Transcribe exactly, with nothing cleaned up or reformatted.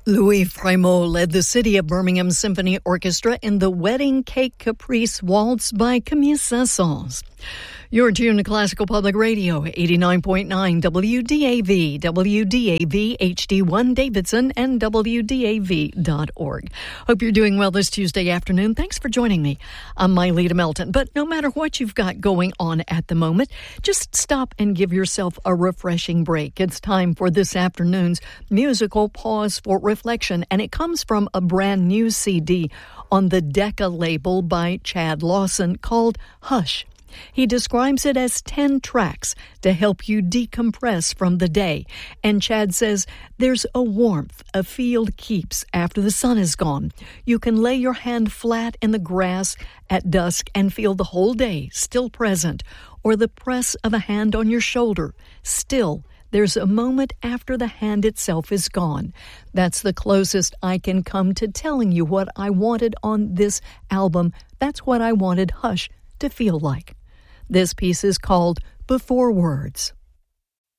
Louis Frémaux led the City of Birmingham Symphony Orchestra in the Wedding Cake Caprice Waltz by Camille Saint-Saëns. You're tuned to Classical Public Radio, eighty-nine point nine W D A V, W D A V H D one Davidson, and W D A V dot org. Hope you're doing well this Tuesday afternoon. Thanks for joining me. I'm Myleta Melton. But no matter what you've got going on at the moment, just stop and give yourself a refreshing break. It's time for this afternoon's musical pause for reflection, and it comes from a brand new C D on the Decca label by Chad Lawson called Hush. He describes it as ten tracks to help you decompress from the day. And Chad says there's a warmth a field keeps after the sun is gone. You can lay your hand flat in the grass at dusk and feel the whole day still present, or the press of a hand on your shoulder. Still, there's a moment after the hand itself is gone. That's the closest I can come to telling you what I wanted on this album. That's what I wanted Hush to feel like. This piece is called Before Words.